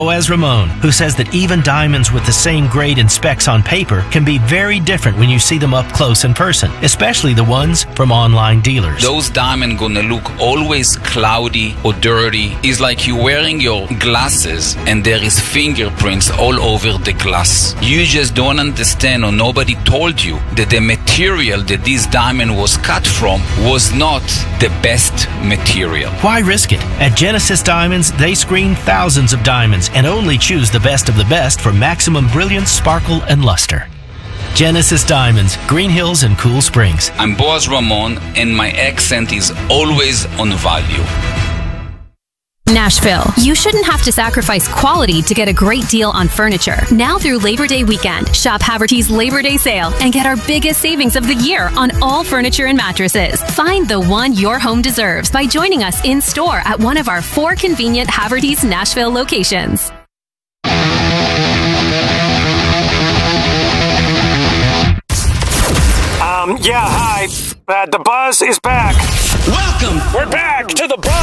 Boaz Ramon, who says that even diamonds with the same grade and specs on paper can be very different when you see them up close in person, especially the ones from online dealers. Those diamonds gonna look always cloudy or dirty. It's like you're wearing your glasses and there is fingerprints all over the glass. You just don't understand, or nobody told you that the material that this diamond was cut from was not the best material. Why risk it? At Genesis Diamonds, they screen thousands of diamonds and only choose the best of the best for maximum brilliance, sparkle, and luster. Genesis Diamonds, Green Hills and Cool Springs. I'm Boaz Ramon, and my accent is always on value. Nashville. You shouldn't have to sacrifice quality to get a great deal on furniture. Now through Labor Day weekend, shop Haverty's Labor Day sale and get our biggest savings of the year on all furniture and mattresses. Find the one your home deserves by joining us in store at one of our 4 convenient Haverty's Nashville locations. Yeah, hi. The buzz is back. Welcome. We're back to the buzz.